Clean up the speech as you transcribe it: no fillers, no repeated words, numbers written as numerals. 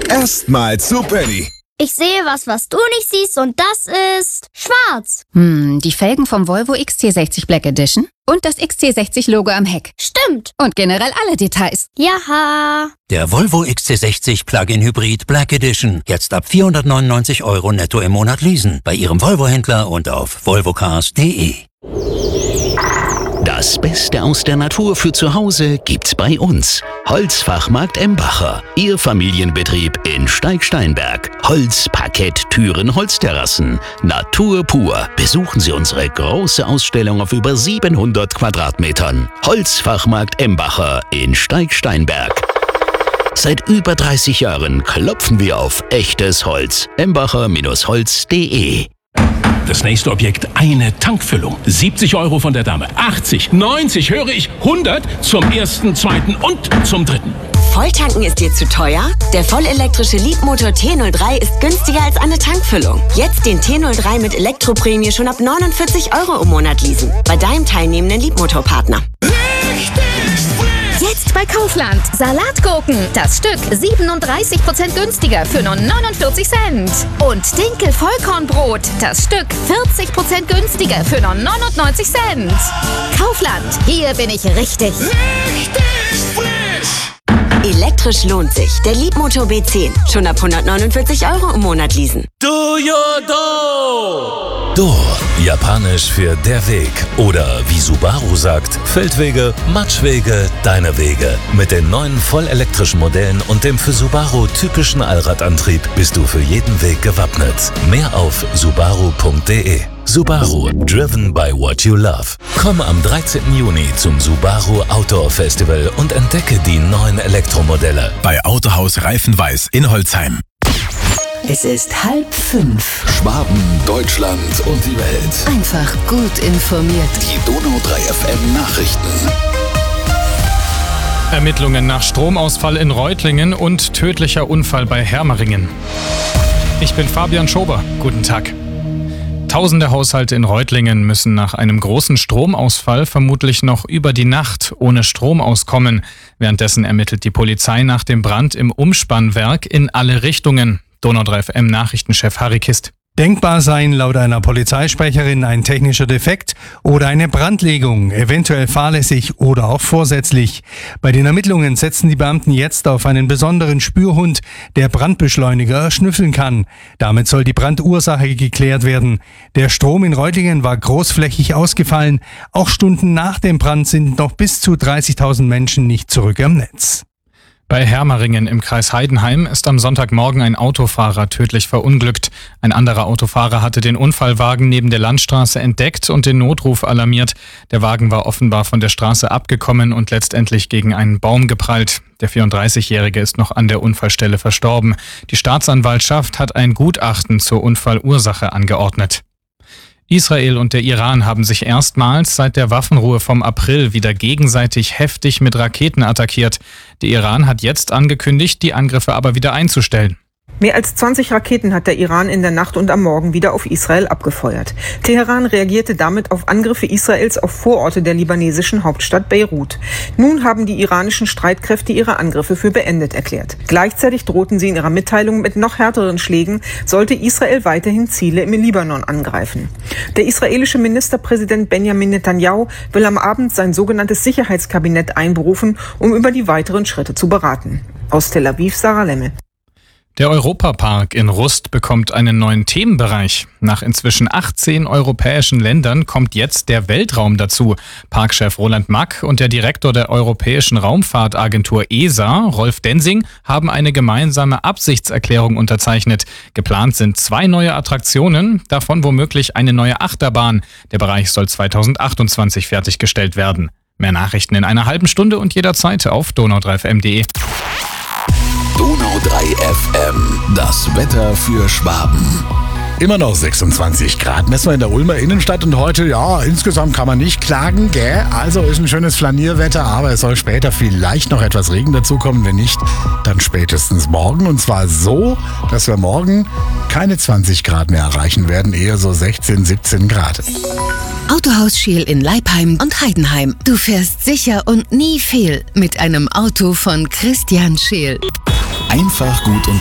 Erstmal zu Penny. Ich sehe was du nicht siehst und das ist schwarz. Die Felgen vom Volvo XC60 Black Edition und das XC60-Logo am Heck. Stimmt. Und generell alle Details. Jaha. Der Volvo XC60 Plug-in Hybrid Black Edition. Jetzt ab 499 € netto im Monat leasen. Bei Ihrem Volvo-Händler und auf volvocars.de. Das Beste aus der Natur für zu Hause gibt's bei uns. Holzfachmarkt Embacher. Ihr Familienbetrieb in Steig-Steinberg. Holz, Parkett, Türen, Holzterrassen. Natur pur. Besuchen Sie unsere große Ausstellung auf über 700 Quadratmetern. Holzfachmarkt Embacher in Steig-Steinberg. Seit über 30 Jahren klopfen wir auf echtes Holz. Embacher-holz.de. Das nächste Objekt, eine Tankfüllung. 70 € von der Dame. 80, 90, höre ich, 100 zum ersten, zweiten und zum dritten. Volltanken ist dir zu teuer? Der vollelektrische Leapmotor T03 ist günstiger als eine Tankfüllung. Jetzt den T03 mit Elektroprämie schon ab 49 € im Monat leasen. Bei deinem teilnehmenden Leapmotor-Partner. Jetzt bei Kaufland. Salatgurken. Das Stück 37% günstiger für nur 49 Cent. Und Dinkel Vollkornbrot. Das Stück 40% günstiger für nur 99 Cent. Kaufland. Hier bin ich richtig. Elektrisch lohnt sich. Der Leapmotor B10. Schon ab 149 € im Monat leasen. Do, japanisch für der Weg. Oder wie Subaru sagt, Feldwege, Matschwege, deine Wege. Mit den neuen vollelektrischen Modellen und dem für Subaru typischen Allradantrieb bist du für jeden Weg gewappnet. Mehr auf subaru.de. Subaru, driven by what you love. Komm am 13. Juni zum Subaru Outdoor Festival und entdecke die neuen Elektromodelle. Bei Autohaus Reifenweiß in Holzheim. Es ist 4:30. Schwaben, Deutschland und die Welt. Einfach gut informiert. Die Donau 3 FM Nachrichten. Ermittlungen nach Stromausfall in Reutlingen und tödlicher Unfall bei Hermeringen. Ich bin Fabian Schober. Guten Tag. Tausende Haushalte in Reutlingen müssen nach einem großen Stromausfall vermutlich noch über die Nacht ohne Strom auskommen. Währenddessen ermittelt die Polizei nach dem Brand im Umspannwerk in alle Richtungen. Donau 3 FM Nachrichtenchef Harry Kist. Denkbar seien laut einer Polizeisprecherin ein technischer Defekt oder eine Brandlegung, eventuell fahrlässig oder auch vorsätzlich. Bei den Ermittlungen setzen die Beamten jetzt auf einen besonderen Spürhund, der Brandbeschleuniger schnüffeln kann. Damit soll die Brandursache geklärt werden. Der Strom in Reutlingen war großflächig ausgefallen. Auch Stunden nach dem Brand sind noch bis zu 30.000 Menschen nicht zurück am Netz. Bei Hermeringen im Kreis Heidenheim ist am Sonntagmorgen ein Autofahrer tödlich verunglückt. Ein anderer Autofahrer hatte den Unfallwagen neben der Landstraße entdeckt und den Notruf alarmiert. Der Wagen war offenbar von der Straße abgekommen und letztendlich gegen einen Baum geprallt. Der 34-Jährige ist noch an der Unfallstelle verstorben. Die Staatsanwaltschaft hat ein Gutachten zur Unfallursache angeordnet. Israel und der Iran haben sich erstmals seit der Waffenruhe vom April wieder gegenseitig heftig mit Raketen attackiert. Der Iran hat jetzt angekündigt, die Angriffe aber wieder einzustellen. Mehr als 20 Raketen hat der Iran in der Nacht und am Morgen wieder auf Israel abgefeuert. Teheran reagierte damit auf Angriffe Israels auf Vororte der libanesischen Hauptstadt Beirut. Nun haben die iranischen Streitkräfte ihre Angriffe für beendet erklärt. Gleichzeitig drohten sie in ihrer Mitteilung mit noch härteren Schlägen, sollte Israel weiterhin Ziele im Libanon angreifen. Der israelische Ministerpräsident Benjamin Netanyahu will am Abend sein sogenanntes Sicherheitskabinett einberufen, um über die weiteren Schritte zu beraten. Aus Tel Aviv, Sarah Lemme. Der Europapark in Rust bekommt einen neuen Themenbereich. Nach inzwischen 18 europäischen Ländern kommt jetzt der Weltraum dazu. Parkchef Roland Mack und der Direktor der Europäischen Raumfahrtagentur ESA, Rolf Densing, haben eine gemeinsame Absichtserklärung unterzeichnet. Geplant sind 2 neue Attraktionen, davon womöglich eine neue Achterbahn. Der Bereich soll 2028 fertiggestellt werden. Mehr Nachrichten in einer halben Stunde und jederzeit auf donau3fm.de. Donau 3 FM, das Wetter für Schwaben. Immer noch 26 Grad messen wir in der Ulmer Innenstadt und heute, ja, insgesamt kann man nicht klagen, gell? Also ist ein schönes Flanierwetter, aber es soll später vielleicht noch etwas Regen dazukommen. Wenn nicht, dann spätestens morgen. Und zwar so, dass wir morgen keine 20 Grad mehr erreichen werden, eher so 16, 17 Grad. Autohaus Scheel in Leipheim und Heidenheim. Du fährst sicher und nie fehl mit einem Auto von Christian Scheel. Einfach gut